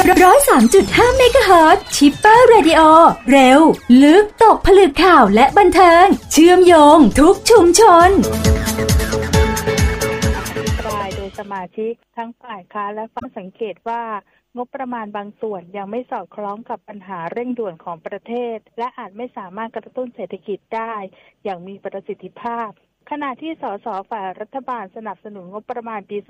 103.5 เมกะเฮิรตซ์ชิปเปอร์เรดิโอเร็วลึกตกผลึกข่าวและบันเทิงเชื่อมโยงทุกชุมชนโดยสมาชิกทั้งฝ่ายค้านและฝ่ายสังเกตว่างบประมาณบางส่วนยังไม่สอดคล้องกับปัญหาเร่งด่วนของประเทศและอาจไม่สามารถกระตุ้นเศรษฐกิจได้อย่างมีประสิทธิภาพขณะที่สสฝ่ายรัฐบาลสนับสนุนงบประมาณปี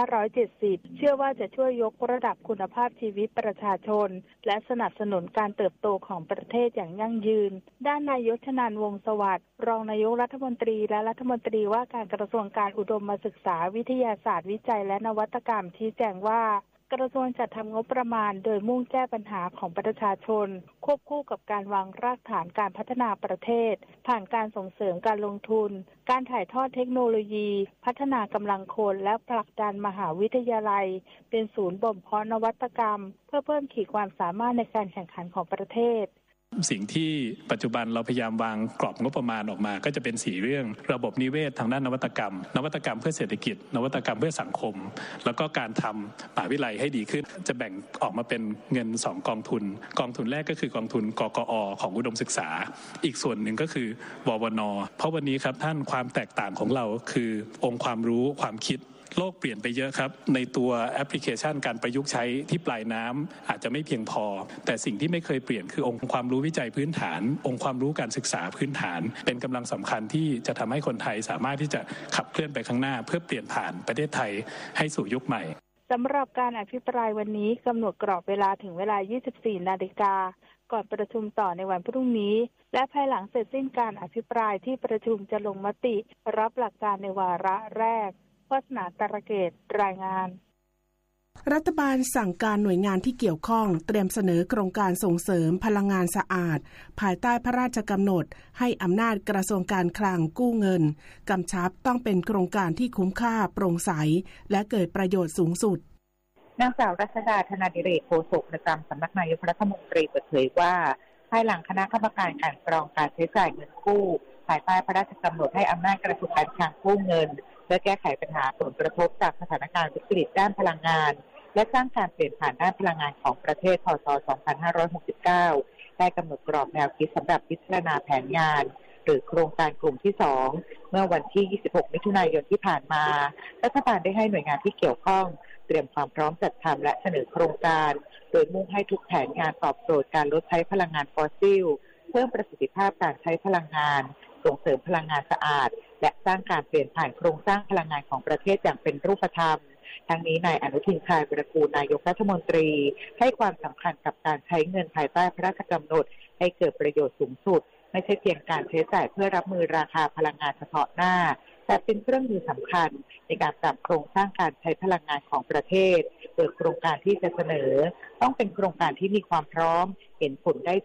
2570 เชื่อว่าจะช่วยยกระดับคุณภาพชีวิตประชาชนและสนับสนุนการเติบโตของประเทศอย่างยั่งยืนด้านนายกชนันท์วงศ์สวัสดิ์รองนายกรัฐมนตรีและรัฐมนตรีว่าการกระทรวงการอุดมศึกษาวิทยาศาสตร์วิจัยและนวัตกรรมชี้แจงว่ากระทรวงจัดทำงบประมาณโดยมุ่งแก้ปัญหาของประชาชนควบคู่กับการวางรากฐานการพัฒนาประเทศผ่านการส่งเสริมการลงทุนการถ่ายทอดเทคโนโลยีพัฒนากำลังคนและผลักดันมหาวิทยาลัยเป็นศูนย์บ่มเพาะนวัตกรรมเพื่อเพิ่มขีดความสามารถในการแข่งขันของประเทศสิ่งที่ปัจจุบันเราพยายามวางกรอบงบประมาณออกมาก็จะเป็น4เรื่องระบบนิเวศทางด้านนวัตกรรมเพื่อเศรษฐกิจนวัตกรรมเพื่อสังคมแล้วก็การทำมหาวิทยาลัยให้ดีขึ้นจะแบ่งออกมาเป็นเงิน2กองทุนแรกก็คือกองทุนกกอของอุดมศึกษาอีกส่วนหนึ่งก็คือววนเพราะวันนี้ครับท่านความแตกต่างของเราคือองค์ความรู้ความคิดโลกเปลี่ยนไปเยอะครับในตัวแอปพลิเคชันการประยุกต์ใช้ที่ปลายน้ำอาจจะไม่เพียงพอแต่สิ่งที่ไม่เคยเปลี่ยนคือองค์ความรู้วิจัยพื้นฐานองค์ความรู้การศึกษาพื้นฐานเป็นกำลังสำคัญที่จะทำให้คนไทยสามารถที่จะขับเคลื่อนไปข้างหน้าเพื่อเปลี่ยนผ่านประเทศไทยให้สู่ยุคใหม่สำหรับการอภิปรายวันนี้กำหนดกรอบเวลาถึงเวลา 24 นาฬิกาก่อนประชุมต่อในวันพรุ่งนี้และภายหลังเสร็จสิ้นการอภิปรายที่ประชุมจะลงมติรับหลักการในวาระแรกวาสนาตระเกตรายงานรัฐบาลสั่งการหน่วยงานที่เกี่ยวข้องเตรียมเสนอโครงการส่งเสริมพลังงานสะอาดภายใต้พระราชกำหนดให้อำนาจกระทรวงการคลังกู้เงินกำชับต้องเป็นโครงการที่คุ้มค่าโปร่งใสและเกิดประโยชน์สูงสุดนางสาวรัชดาธนาดิเรกโฆษกประจำสำนักนายกรัฐมนตรีเปิดเผยว่าภายหลังคณะกรรมการกลั่นกรองการใช้จ่ายเงินกู้ภายใต้พระราชกำหนดให้อำนาจกระทรวงการคลังกู้เงินเพื่อแก้ไขปัญหาผลกระทบจากสถานการณ์วิกฤตด้านพลังงานและสร้างการเปลี่ยนผ่านด้านพลังงานของประเทศพ.ศ. 2569ได้กำหนดกรอบแนวคิดสำหรับพิจารณาแผนงานหรือโครงการกลุ่มที่2เมื่อวันที่ 26 มิถุนายนที่ผ่านมารัฐบาลได้ให้หน่วยงานที่เกี่ยวข้องเตรียมความพร้อมจัดทำและเสนอโครงการโดยมุ่งให้ทุกแผนงานตอบโจทย์การลดใช้พลังงานฟอสซิลเพิ่มประสิทธิภาพการใช้พลังงานส่งเสริมพลังงานสะอาดและสร้างการเปลี่ยนผ่านโครงสร้างพลังงานของประเทศอย่างเป็นรูปธรรมทั้งนี้นายอนุทินชาญวิรากูลนายกรัฐมนตรีให้ความสำคัญกับการใช้เงินภายใต้พระราชกำหนดให้เกิดประโยชน์สูงสุดไม่ใช่เพียงการใช้จ่ายเพื่อรับมือราคาพลังงานเฉพาะหน้าแต่เป็นเครื่องมือสำคัญในการปรับโครงสร้างการใช้พลังงานของประเทศโดยโครงการที่จะเสนอต้องเป็นโครงการที่มีความพร้อมเห็นผลได้